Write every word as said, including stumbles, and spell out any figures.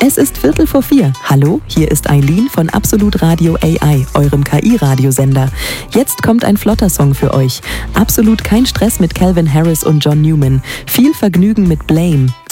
Es ist Viertel vor vier. Hallo, hier ist Eileen von Absolut Radio A I, eurem K I-Radiosender. Jetzt kommt ein flotter Song für euch. Absolut kein Stress mit Calvin Harris und John Newman. Viel Vergnügen mit Blame.